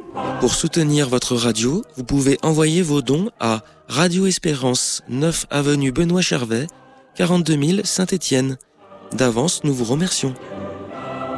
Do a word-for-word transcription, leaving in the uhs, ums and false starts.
Pour soutenir votre radio, vous pouvez envoyer vos dons à Radio Espérance, neuf avenue Benoît Chervais, quarante-deux mille Saint-Étienne. D'avance, nous vous remercions.